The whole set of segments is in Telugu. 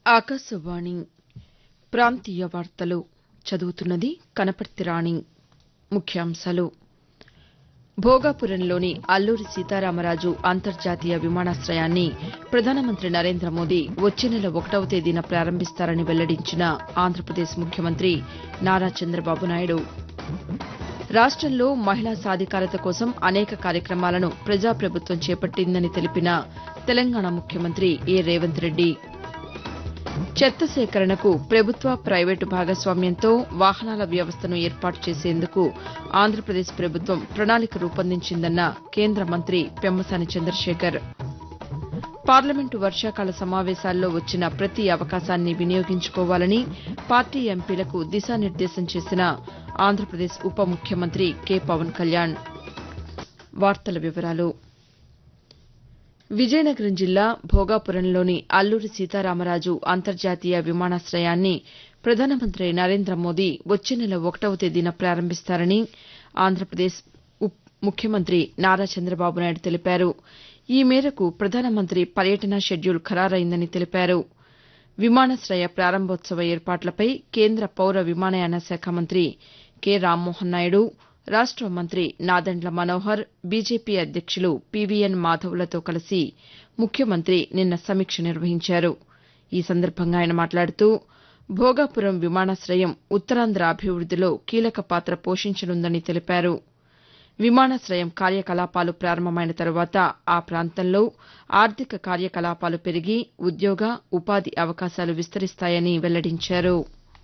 ఆకాశవాణి ప్రాంతీయ వార్తలు చదువుతున్నది కనపర్తి రాణి. ముఖ్యాంశాలు భోగాపురంలోని అల్లూరి సీతారామరాజు అంతర్జాతీయ విమానాశయాన్ని ప్రధానమంత్రి నరేంద్ర మోదీ వచ్చే నెల 1వ తేదీన ప్రారంభిస్తారని వెల్లడించిన ఆంధ్రప్రదేశ్ ముఖ్యమంత్రి నారా చంద్రబాబు నాయుడు. రాష్టంలో మహిళా సాధికారత కోసం అనేక కార్యక్రమాలను ప్రజాప్రభుత్వం చేపట్టిందని తెలిపిన తెలంగాణ ముఖ్యమంత్రి ఏ రేవంత్ రెడ్డి. చెత్త సేకరణకు ప్రభుత్వ, ప్రైవేటు భాగస్వామ్యంతో వాహనాల వ్యవస్థను ఏర్పాటు చేసేందుకు ఆంధ్రప్రదేశ్ ప్రభుత్వం ప్రణాళిక రూపొందించిందన్న కేంద్ర మంత్రి పెమ్మసాని చంద్రశేఖర్. పార్లమెంటు వర్షాకాల సమావేశాల్లో వచ్చిన ప్రతి అవకాశాన్ని వినియోగించుకోవాలని పార్టీ ఎంపీలకు దిశానిర్దేశం చేసిన ఆంధ్రప్రదేశ్ ఉప ముఖ్యమంత్రి కె పవన్ కళ్యాణ్. విజయనగరం జిల్లా భోగాపురంలోని అల్లూరి సీతారామరాజు అంతర్జాతీయ విమానాశయాన్ని ప్రధానమంత్రి నరేంద్ర మోదీ వచ్చే నెల 1వ తేదీన ప్రారంభిస్తారని ఆంధ్రప్రదేశ్ ముఖ్యమంత్రి నారా చంద్రబాబు నాయుడు తెలిపారు. ఈ మేరకు ప్రధానమంత్రి పర్యటన షెడ్యూల్ ఖరారైందని తెలిపారు. విమానాశయ ప్రారంభోత్సవ ఏర్పాట్లపై కేంద్ర పౌర విమానయాన శాఖ మంత్రి కె రామ్మోహన్ నాయుడు, రాష్ట మంత్రి నాదెండ్ల మనోహర్, బీజేపీ అధ్యక్షులు పీవీఎన్ మాధవ్లతో కలిసి ముఖ్యమంత్రి నిన్న సమీక్ష నిర్వహించారు. ఈ సందర్భంగా ఆయన మాట్లాడుతూ భోగాపురం విమానాశయం ఉత్తరాంధ్ర అభివృద్దిలో కీలక పాత్ర పోషించనుందని తెలిపారు. విమానాశయం కార్యకలాపాలు ప్రారంభమైన తరువాత ఆ ప్రాంతంలో ఆర్థిక కార్యకలాపాలు పెరిగి ఉద్యోగ, ఉపాధి అవకాశాలు విస్తరిస్తాయని వెల్లడించారు.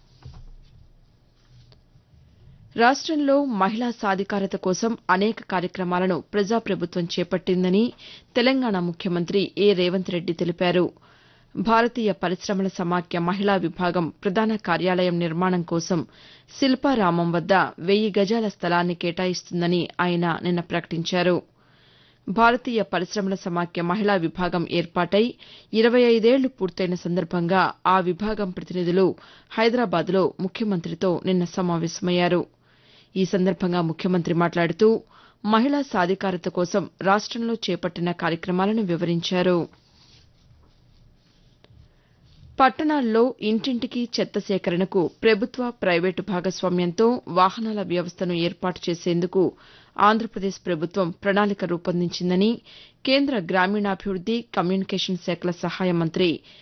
రాష్టంలో మహిళా సాధికారత కోసం అనేక కార్యక్రమాలను ప్రజాప్రభుత్వం చేపట్టిందని తెలంగాణ ముఖ్యమంత్రి ఏ రేవంత్ రెడ్డి తెలిపారు. భారతీయ పరిశమల సమాఖ్య మహిళా విభాగం ప్రధాన కార్యాలయం నిర్మాణం కోసం శిల్పారామం వద్ద 1000 గజాల స్థలాన్ని కేటాయిస్తుందని ఆయన నిన్న ప్రకటించారు. భారతీయ పరిశమల సమాఖ్య మహిళా విభాగం ఏర్పాటై 25 ఏళ్లు పూర్తయిన సందర్భంగా ఆ విభాగం ప్రతినిధులు హైదరాబాద్లో ముఖ్యమంత్రితో నిన్న సమావేశమయ్యారు. ఈ సందర్భంగా ముఖ్యమంత్రి మాట్లాడుతూ మహిళా సాధికారత కోసం రాష్టంలో చేపట్టిన కార్యక్రమాలను వివరించారు. పట్టణాల్లో ఇంటింటికి చెత్త సేకరణకు ప్రభుత్వ, ప్రైవేటు భాగస్వామ్యంతో వాహనాల వ్యవస్థను ఏర్పాటు చేసేందుకు ఆంధ్రప్రదేశ్ ప్రభుత్వం ప్రణాళిక రూపొందించిందని కేంద్ర గ్రామీణాభివృద్ది, కమ్యూనికేషన్ శాఖల సహాయ మంత్రి